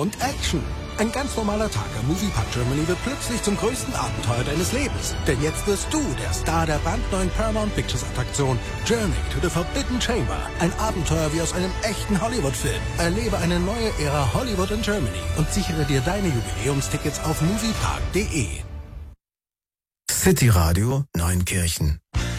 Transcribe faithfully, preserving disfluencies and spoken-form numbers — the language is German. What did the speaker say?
und Action. Ein ganz normaler Tag am Moviepark Germany wird plötzlich zum größten Abenteuer deines Lebens. Denn jetzt wirst du der Star der brandneuen Paramount Pictures Attraktion Journey to the Forbidden Chamber. Ein Abenteuer wie aus einem echten Hollywood-Film. Erlebe eine neue Ära Hollywood in Germany und sichere dir deine Jubiläumstickets auf moviepark punkt de. City Radio Neunkirchen.